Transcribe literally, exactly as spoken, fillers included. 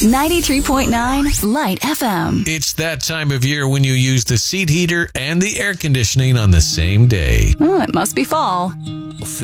ninety-three point nine Light F M. It's that time of year when you use the seat heater and the air conditioning on the same day. Oh, it must be fall.